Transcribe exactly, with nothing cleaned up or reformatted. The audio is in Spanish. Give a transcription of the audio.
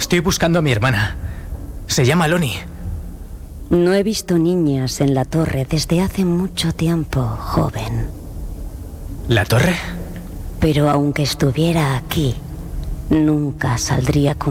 Estoy buscando a mi hermana. Se llama Loni. No he visto niñas en la torre desde hace mucho tiempo, joven. ¿La torre? Pero aunque estuviera aquí, nunca saldría con